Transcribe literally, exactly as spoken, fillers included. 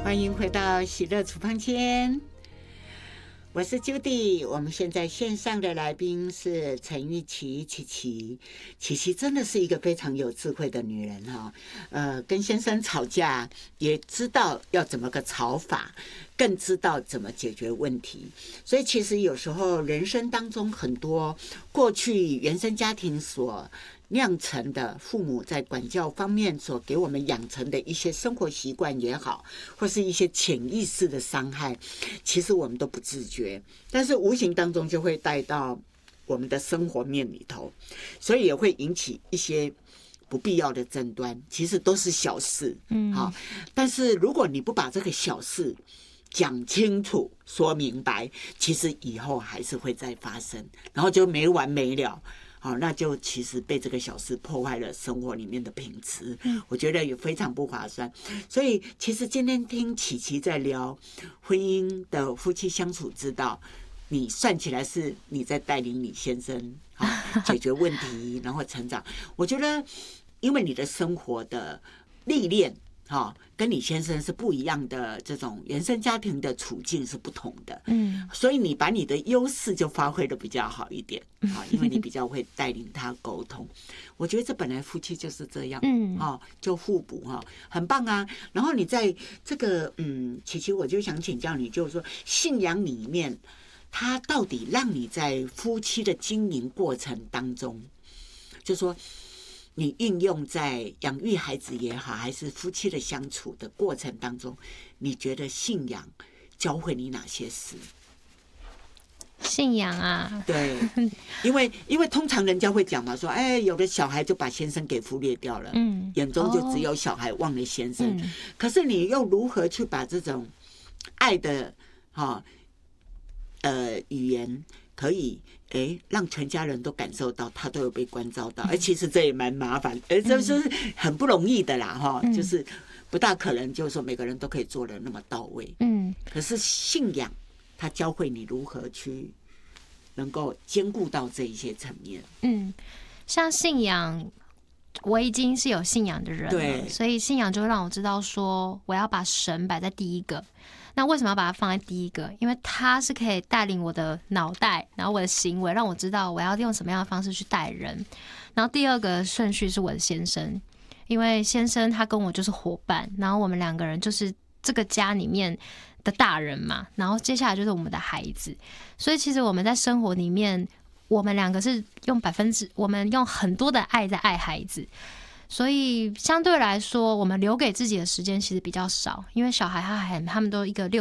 欢迎回到喜乐厨房间，我是 Judy。我们现在线上的来宾是陈玉琪，琪琪，琪琪真的是一个非常有智慧的女人哈。呃，跟先生吵架也知道要怎么个吵法，更知道怎么解决问题。所以其实有时候人生当中很多过去原生家庭所酿成的父母在管教方面所给我们养成的一些生活习惯也好，或是一些潜意识的伤害，其实我们都不自觉，但是无形当中就会带到我们的生活面里头，所以也会引起一些不必要的争端，其实都是小事，嗯，好，但是如果你不把这个小事讲清楚、说明白，其实以后还是会再发生，然后就没完没了。好，那就其实被这个小事破坏了生活里面的品质，我觉得也非常不划算。所以其实今天听琪琪在聊婚姻的夫妻相处之道，你算起来是你在带领你先生解决问题，然后成长。我觉得因为你的生活的历练哈，跟你先生是不一样的，这种原生家庭的处境是不同的，嗯，所以你把你的优势就发挥的比较好一点，啊，因为你比较会带领他沟通。我觉得这本来夫妻就是这样，嗯，哦，就互补哈，很棒啊。然后你在这个嗯，琪琪，我就想请教你，就是说信仰里面，它到底让你在夫妻的经营过程当中，就说你运用在养育孩子也好，还是夫妻的相处的过程当中，你觉得信仰教会你哪些事？ 信仰啊， 对，因为因为通常人家会讲嘛，说哎，有的小孩就把先生给忽略掉了，嗯，眼中就只有小孩，忘了先生。嗯、可是你又如何去把这种爱的哈、哦、呃语言可以哎，让全家人都感受到他都有被关照到，而其实这也蛮麻烦，而这就是很不容易的啦，哈、嗯，就是不大可能，就是说每个人都可以做得那么到位，嗯。可是信仰，它教会你如何去能够兼顾到这一些层面， 嗯，像信仰，我已经是有信仰的人了，对，所以信仰就会让我知道说，我要把神摆在第一个。那为什么要把它放在第一个？因为它是可以带领我的脑袋，然后我的行为，让我知道我要用什么样的方式去待人。然后第二个顺序是我的先生，因为先生他跟我就是伙伴，然后我们两个人就是这个家里面的大人嘛，然后接下来就是我们的孩子。所以其实我们在生活里面，我们两个是用百分之，我们用很多的爱在爱孩子。所以相对来说，我们留给自己的时间其实比较少，因为小孩他还他们都一个六